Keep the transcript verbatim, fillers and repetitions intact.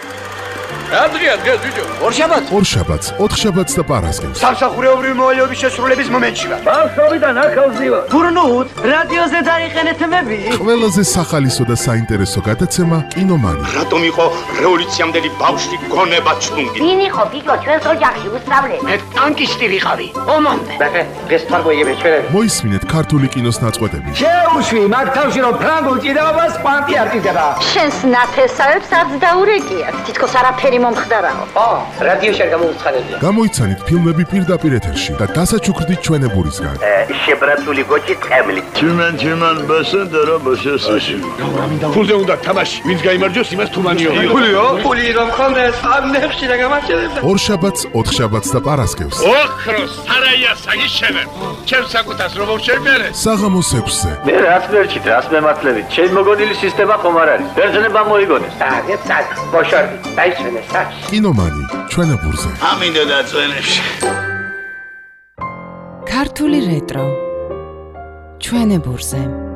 Adria, დღეს ბიჭო. ორშაბათს. ორშაბათს, ოთხშაბათს და პარასკევს. სამსახურეობრივი მოვალეობის შესრულების მომენტშია. ბავშვობიდან ახალზევა. გურნუთ, რადიოზე დაიყენეთ მები. ყველაზე სახალისო და საინტერესო გადაცემა კინომანი. რატომ იყო რევოლუციამდელი ბავშვი გონება ჩუნგი? ვინ იყო გიგო ჩვენს ოჯახში უსწავლე? მე ტანკისტი ვიყავი. ომამდე. ბახე, დღეს თარგმნიები ჩვენები. მოისმინეთ ქართული კინოს ნაწყვეტები. შეუშვი მაგ თავში რომ ფრანგულ ჭიდაობას კვანტი არ ტირდება. შენს ნათესავებს არც დაურეკიათ. თითქოს არაფერი მომხდარაო. ო, რადიოში არ გამოუცხადებია. გამოიცანით ფილმები პირდაპირ ეთერში და დასაჩუქრდით ჩვენებურისგან. შებრაცული გოჭი ტყემლი. Tümen tümen basın dara basıyorsun. ფულზე უნდა თამაში. ვინც გაიმარჯვოს, იმას თუმანიო. ფულიო? ფული რომ ხონდეს, ამ ნებში რა გამარჯვებდა. ორშაბათს, ოთხშაბათს და პარასკევს. ოქროს სარაია საგიშენებ. ჩემ საკუთას რომ შევმერე. საღამოს ექვსზე. Ne rast verçit, rast mematlevi. Çel mogonili sistema komarari. Berjene ban moigones. Აგე წად, ბოშორდი, დაიჩვენე საქმე. კინომანი, ჩვენებურზე. ამინდა დაწვენებში. ქართული რეტრო ჩვენებურზე.